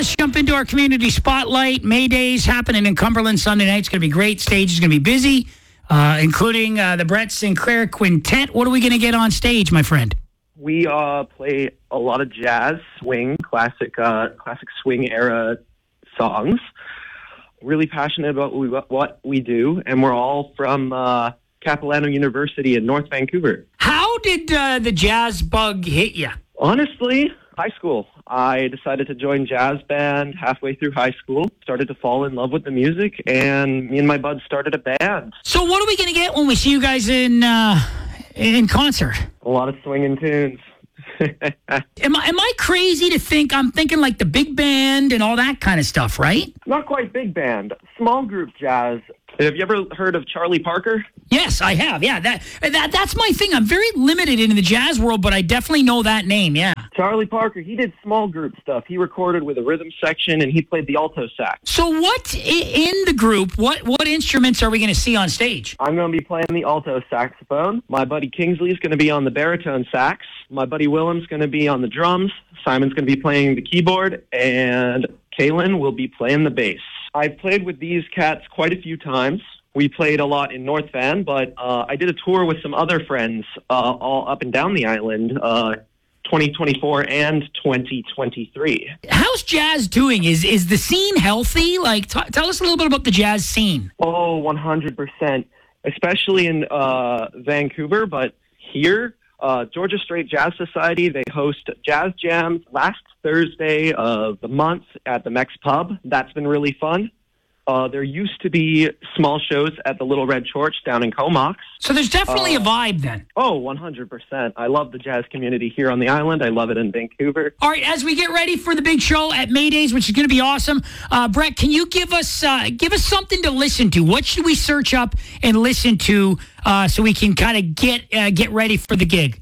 let's jump into our community spotlight. May Days happening in Cumberland Sunday night. It's going to be great. Stage is going to be busy, including the Brett Sinclair Quintet. What are we going to get on stage, my friend? We play a lot of jazz, swing, classic swing era songs. Really passionate about what we do, and we're all from Capilano University in North Vancouver. How did the jazz bug hit you? Honestly, high school. I decided to join jazz band halfway through high school, started to fall in love with the music, and me and my bud started a band. So what are we going to get when we see you guys in concert? A lot of swinging tunes. Am I crazy to think I'm thinking like the big band and all that kind of stuff, right? Not quite big band, small group jazz. Have you ever heard of Charlie Parker? Yes, I have. Yeah, that's my thing. I'm very limited in the jazz world, but I definitely know that name. Yeah. Charlie Parker, he did small group stuff. He recorded with a rhythm section, and he played the alto sax. So what in the group, what instruments are we going to see on stage? I'm going to be playing the alto saxophone. My buddy Kingsley's going to be on the baritone sax. My buddy Willem's going to be on the drums. Simon's going to be playing the keyboard, and Kaylin will be playing the bass. I've played with these cats quite a few times. We played a lot in North Van, but I did a tour with some other friends all up and down the island, 2024 and 2023. How's jazz doing? Is the scene healthy? Like, tell us a little bit about the jazz scene. Oh, 100%, especially in Vancouver, but here, Georgia Strait Jazz Society, they host jazz jams last Thursday of the month at the Mex Pub. That's been really fun. There used to be small shows at the Little Red Church down in Comox. So there's definitely a vibe then. Oh, 100%. I love the jazz community here on the island. I love it in Vancouver. All right, as we get ready for the big show at May Days, which is going to be awesome, Brett, can you give us something to listen to? What should we search up and listen to so we can kind of get ready for the gig?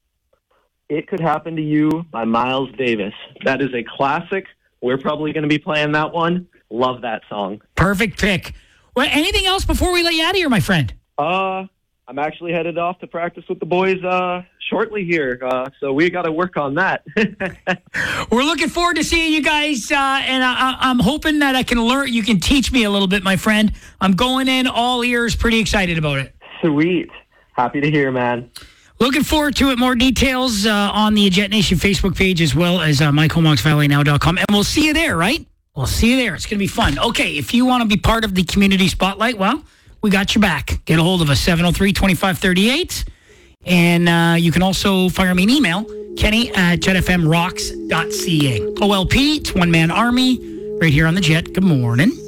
It Could Happen to You by Miles Davis. That is a classic. We're probably going to be playing that one. Love that song. Perfect pick. Well, anything else before we let you out of here, my friend? I'm actually headed off to practice with the boys shortly here, so we got to work on that. We're looking forward to seeing you guys, and I'm hoping that I can learn. You can teach me a little bit, my friend. I'm going in all ears, pretty excited about it. Sweet. Happy to hear, man. Looking forward to it. More details on the Jet Nation Facebook page as well as MikeHomoxValleyNow.com. And we'll see you there, right? We'll see you there. It's going to be fun. Okay, if you want to be part of the community spotlight, well, we got your back. Get a hold of us, 703-2538. And you can also fire me an email, kenny@jetfmrocks.ca. OLP, it's One Man Army, right here on the Jet. Good morning.